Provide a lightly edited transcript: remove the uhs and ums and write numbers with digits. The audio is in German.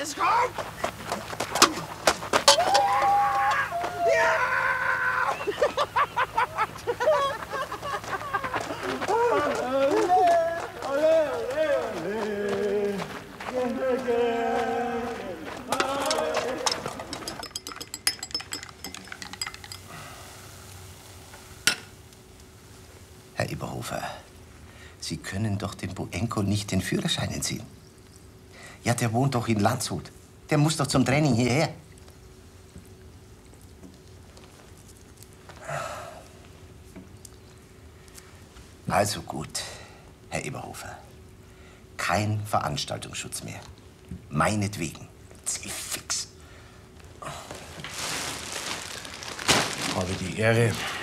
Es kommt! Herr Eberhofer, Sie können doch dem Boenko nicht den Führerschein entziehen. Ja, der wohnt doch in Landshut. Der muss doch zum Training hierher. Also gut, Herr Eberhofer. Kein Veranstaltungsschutz mehr. Meinetwegen. Zielfix. Habe die Ehre.